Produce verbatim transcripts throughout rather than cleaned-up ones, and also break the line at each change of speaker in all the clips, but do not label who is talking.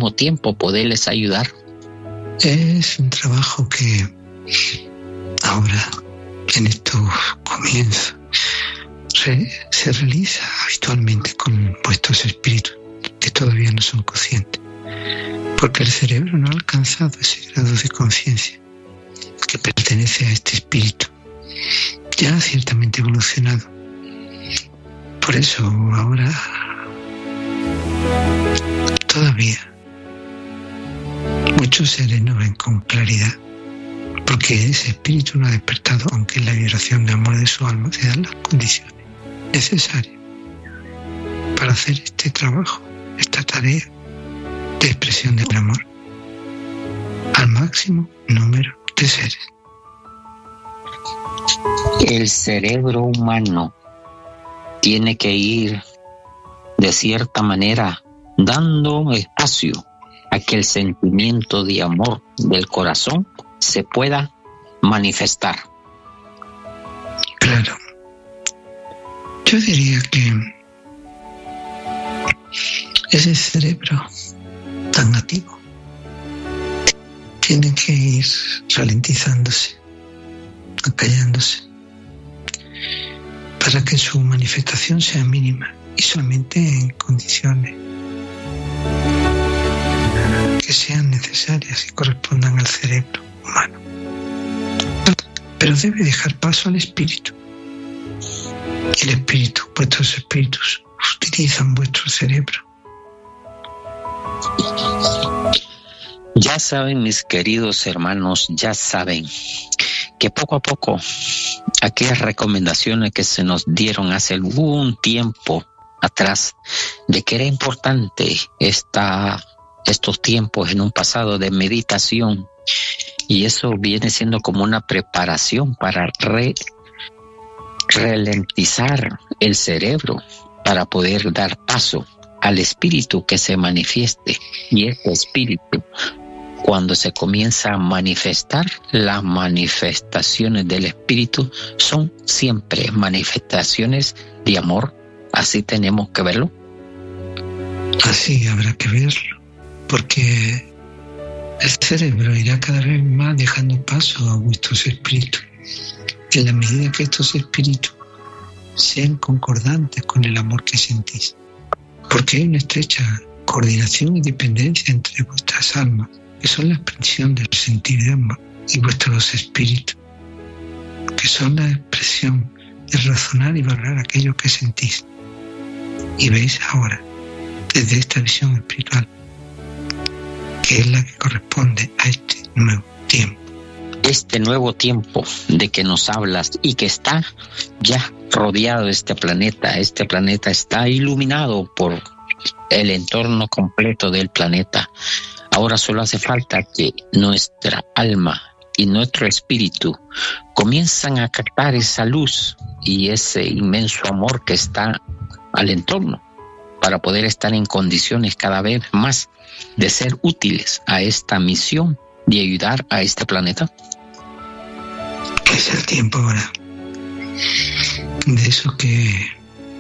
mismo tiempo poderles ayudar.
Es un trabajo que ahora, en estos comienzos, se, se realiza habitualmente con vuestros espíritus que todavía no son conscientes, porque el cerebro no ha alcanzado ese grado de conciencia que pertenece a este espíritu ya ciertamente evolucionado. Por eso ahora todavía muchos seres no ven con claridad, porque ese espíritu no ha despertado, aunque en la vibración de amor de su alma se dan las condiciones necesarias para hacer este trabajo, esta tarea de expresión del amor al máximo número de seres.
El cerebro humano tiene que ir de cierta manera dando espacio a que el sentimiento de amor del corazón se pueda manifestar.
Claro. Yo diría que ese cerebro tan activo tiene que ir ralentizándose, acallándose, para que su manifestación sea mínima y solamente en condiciones que sean necesarias y correspondan al cerebro humano. Pero debe dejar paso al espíritu. Y el espíritu, vuestros espíritus, utilizan vuestro cerebro.
Ya saben, mis queridos hermanos, ya saben que poco a poco aquellas recomendaciones que se nos dieron hace algún tiempo atrás de que era importante esta, estos tiempos en un pasado de meditación, y eso viene siendo como una preparación para re, ralentizar el cerebro para poder dar paso al espíritu que se manifieste. Y este espíritu, cuando se comienza a manifestar, las manifestaciones del espíritu son siempre manifestaciones de amor. Así tenemos que verlo.
Así habrá que verlo, porque el cerebro irá cada vez más dejando paso a vuestros espíritus, en la medida que estos espíritus sean concordantes con el amor que sentís, porque hay una estrecha coordinación y dependencia entre vuestras almas, que son la expresión del sentir de amor, y vuestros espíritus, que son la expresión de razonar y valorar aquello que sentís. Y veis ahora, desde esta visión espiritual, que es la que corresponde a este nuevo tiempo.
Este nuevo tiempo de que nos hablas y que está ya rodeado de este planeta. Este planeta está iluminado por el entorno completo del planeta. Ahora solo hace falta que nuestra alma y nuestro espíritu comienzan a captar esa luz y ese inmenso amor que está al entorno, para poder estar en condiciones cada vez más de ser útiles a esta misión de ayudar a este planeta.
Es el tiempo ahora de eso que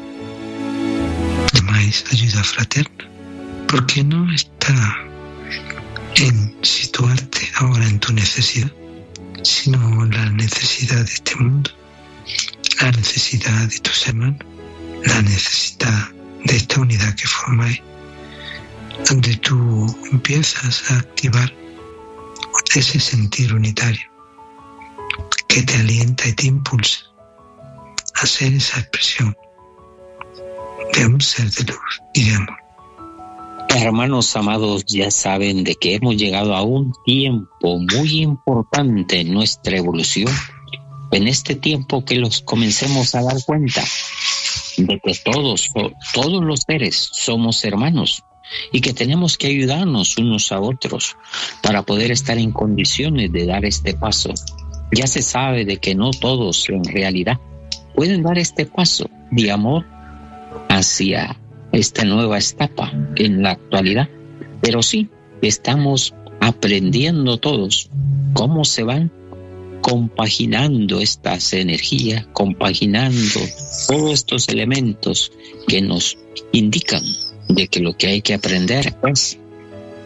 llamáis ayuda fraterna, porque no está en situarte ahora en tu necesidad, sino en la necesidad de este mundo, la necesidad de tus hermanos, la necesidad de esta unidad que formáis, donde tú empiezas a activar ese sentir unitario que te alienta y te impulsa a ser esa expresión de un ser de luz y de amor.
Hermanos amados, ya saben de que hemos llegado a un tiempo muy importante en nuestra evolución. En este tiempo que los comencemos a dar cuenta de que todos, todos los seres somos hermanos y que tenemos que ayudarnos unos a otros para poder estar en condiciones de dar este paso. Ya se sabe de que no todos en realidad pueden dar este paso de amor hacia esta nueva etapa en la actualidad, pero sí estamos aprendiendo todos cómo se van compaginando estas energías, compaginando todos estos elementos que nos indican de que lo que hay que aprender es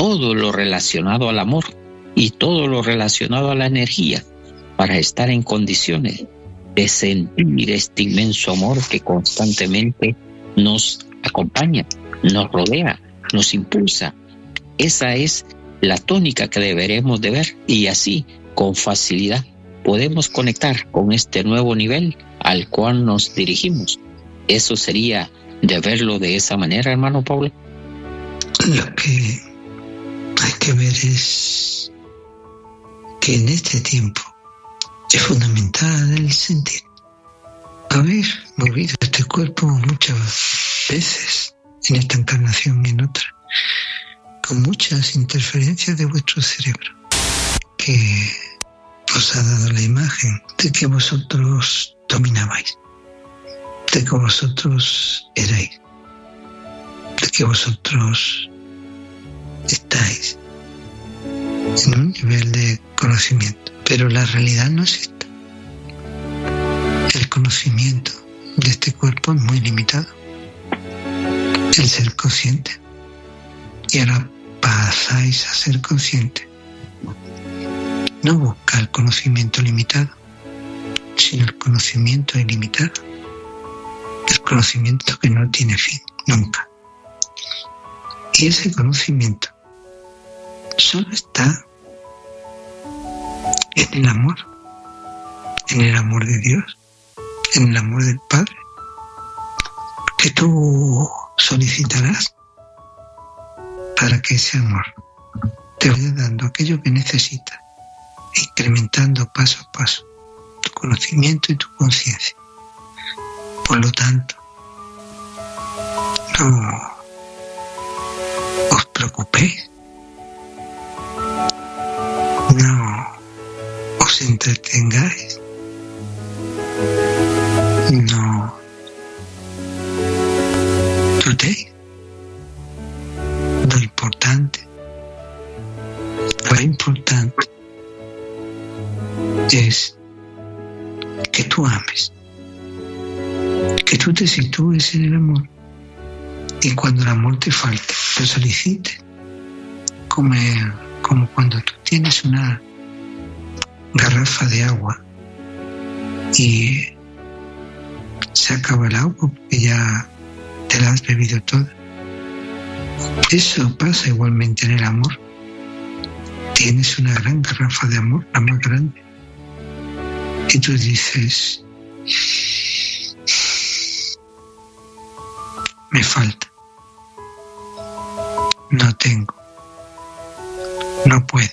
todo lo relacionado al amor y todo lo relacionado a la energía para estar en condiciones de sentir este inmenso amor que constantemente nos acompaña, nos rodea, nos impulsa. Esa es la tónica que deberemos de ver, y así con facilidad podemos conectar con este nuevo nivel al cual nos dirigimos. Eso sería de verlo de esa manera, hermano Pablo.
Lo que hay que ver es que en este tiempo es fundamental el sentir. Haber movido este cuerpo muchas veces en esta encarnación y en otra, con muchas interferencias de vuestro cerebro, que os ha dado la imagen de que vosotros dominabais, de que vosotros erais, de que vosotros estáis en un nivel de conocimiento, pero la realidad no es esta. El conocimiento de este cuerpo es muy limitado, el ser consciente, y ahora pasáis a ser consciente. No busca el conocimiento limitado, sino el conocimiento ilimitado, el conocimiento que no tiene fin, nunca. Y ese conocimiento solo está en el amor, en el amor de Dios, en el amor del Padre, que tú solicitarás para que ese amor te vaya dando aquello que necesitas, incrementando paso a paso tu conocimiento y tu conciencia. Por lo tanto, no os preocupéis, no os entretengáis, no dudéis. Lo importante, lo importante es que tú ames, que tú te sitúes en el amor, y cuando el amor te falte, lo solicites, como, como cuando tú tienes una garrafa de agua y se acaba el agua porque ya te la has bebido toda. Eso pasa igualmente en el amor. Tienes una gran garrafa de amor, la más grande, y tú dices: me falta, no tengo, no puedo.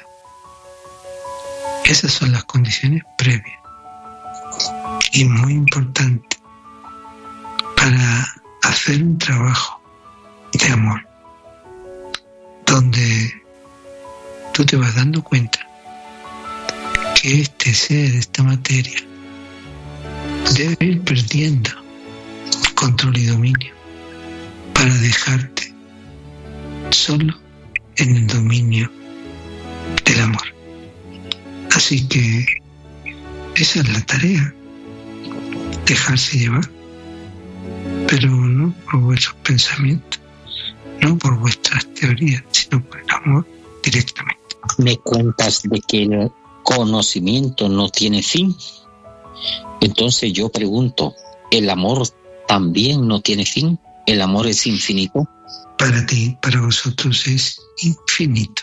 Esas son las condiciones previas y muy importantes para hacer un trabajo de amor, donde tú te vas dando cuenta que este ser, esta materia, debe ir perdiendo control y dominio para dejarte solo en el dominio del amor. Así que esa es la tarea, dejarse llevar, pero no por vuestros pensamientos, no por vuestras teorías, sino por el amor directamente.
Me cuentas de que el conocimiento no tiene fin. Entonces yo pregunto, ¿el amor también no tiene fin? ¿El amor es infinito?
Para ti, para vosotros es infinito.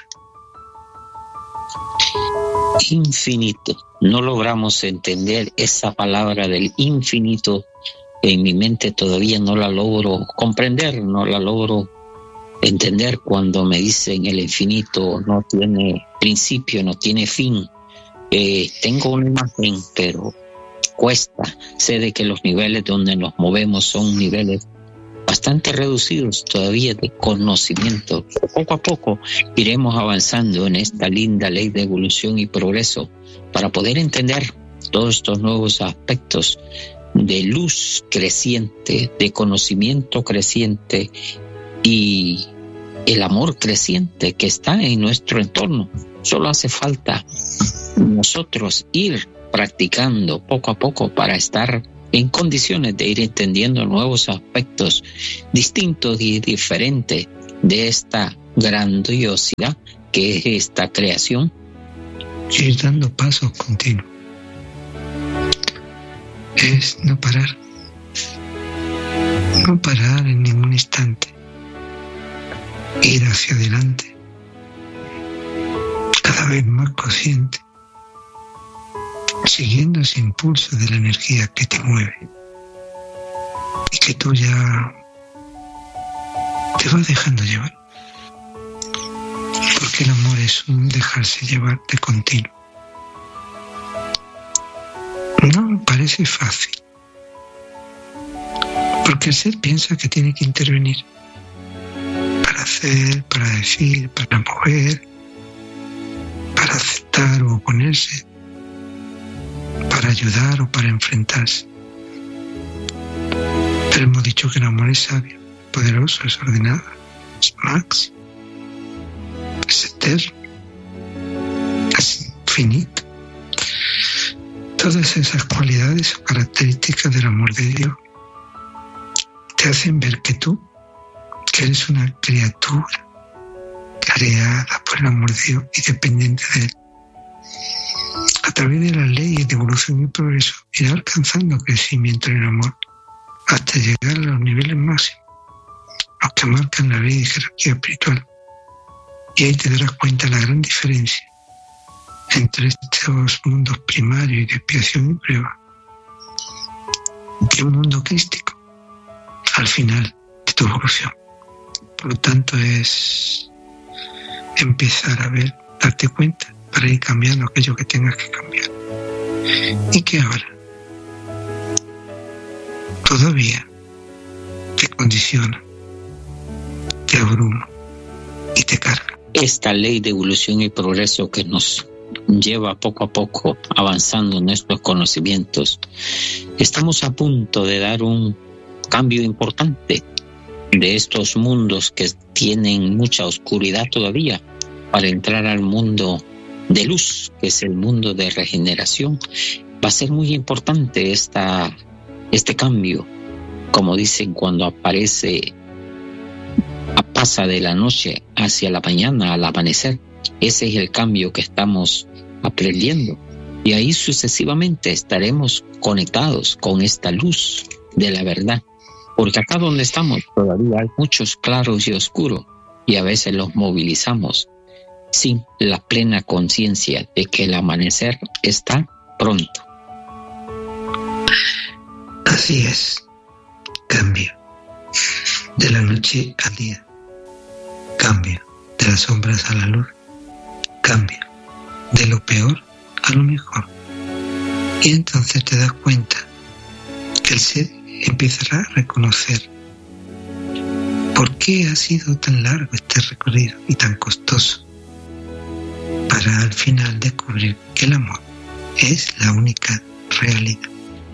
Infinito. No logramos entender esa palabra del infinito. En mi mente todavía no la logro comprender, no la logro entender cuando me dicen el infinito no tiene principio, no tiene fin. Eh, tengo una imagen, pero cuesta. Sé de que los niveles donde nos movemos son niveles bastante reducidos todavía de conocimiento. Poco a poco iremos avanzando en esta linda ley de evolución y progreso para poder entender todos estos nuevos aspectos de luz creciente, de conocimiento creciente y el amor creciente que está en nuestro entorno. Solo hace falta nosotros ir practicando poco a poco para estar en condiciones de ir entendiendo nuevos aspectos distintos y diferentes de esta grandiosidad que es esta creación.
Ir dando pasos continuos. Es no parar. No parar en ningún instante. Ir hacia adelante. Cada vez más consciente. Siguiendo ese impulso de la energía que te mueve. Y que tú ya te vas dejando llevar. Porque el amor es un dejarse llevar de continuo. No parece fácil. Porque el ser piensa que tiene que intervenir. Para hacer, para decir, para mover, para aceptar o oponerse, para ayudar o para enfrentarse. Pero hemos dicho que el amor es sabio, poderoso, es ordenado, es máximo, es eterno, es infinito. Todas esas cualidades o características del amor de Dios te hacen ver que tú, que eres una criatura creada por el amor de Dios y dependiente de Él. A través de las leyes de evolución y progreso, irá alcanzando crecimiento en el amor hasta llegar a los niveles máximos, los que marcan la ley de jerarquía espiritual. Y ahí te darás cuenta de la gran diferencia entre estos mundos primarios y de expiación y prueba y un mundo crístico al final de tu evolución. Por lo tanto, es empezar a ver, darte cuenta para ir cambiando aquello que tengas que cambiar. Y que ahora todavía te condiciona, te abruma y te carga.
Esta ley de evolución y progreso que nos lleva poco a poco avanzando en nuestros conocimientos, estamos a punto de dar un cambio importante de estos mundos que tienen mucha oscuridad todavía para entrar al mundo de luz, que es el mundo de regeneración. Va a ser muy importante esta, este cambio, como dicen, cuando aparece, pasa de la noche hacia la mañana, al amanecer. Ese es el cambio que estamos aprendiendo. Y ahí sucesivamente estaremos conectados con esta luz de la verdad. Porque acá donde estamos todavía hay muchos claros y oscuros, y a veces los movilizamos sin la plena conciencia de que el amanecer está pronto.
Así es. Cambio de la noche al día. Cambio de las sombras a la luz. Cambio de lo peor a lo mejor. Y entonces te das cuenta que el ser empezará a reconocer por qué ha sido tan largo este recorrido y tan costoso, para al final descubrir que el amor es la única realidad.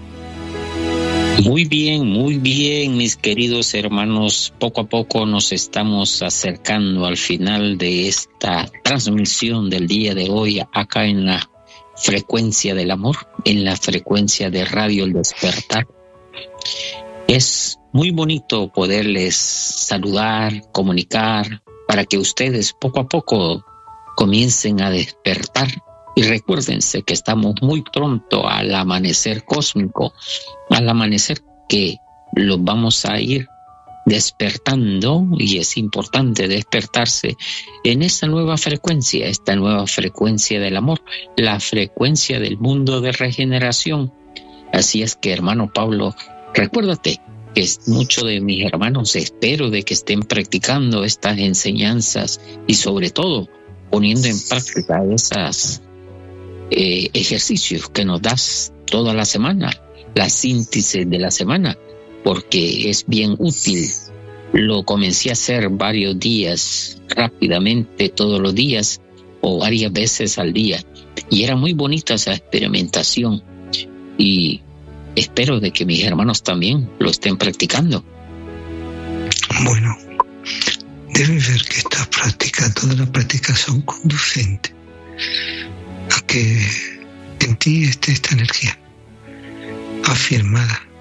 Muy bien, muy bien, mis queridos hermanos. Poco a poco nos estamos acercando al final de esta transmisión del día de hoy, acá en la frecuencia del amor, en la frecuencia de Radio El Despertar. Es muy bonito poderles saludar, comunicar, para que ustedes poco a poco comiencen a despertar. Y recuérdense que estamos muy pronto al amanecer cósmico, al amanecer que los vamos a ir despertando, y es importante despertarse en esta nueva frecuencia, esta nueva frecuencia del amor, la frecuencia del mundo de regeneración. Así es que, hermano Pablo, recuérdate que muchos de mis hermanos espero de que estén practicando estas enseñanzas y sobre todo poniendo en práctica esas eh, ejercicios que nos das toda la semana, la síntesis de la semana, porque es bien útil. Lo comencé a hacer varios días, rápidamente, todos los días o varias veces al día, y era muy bonita esa experimentación, y espero de que mis hermanos también lo estén practicando.
Bueno, debes ver que estas prácticas, todas las prácticas son conducentes a que en ti esté esta energía afirmada,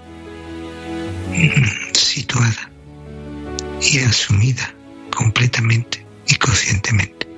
situada y asumida completamente y conscientemente.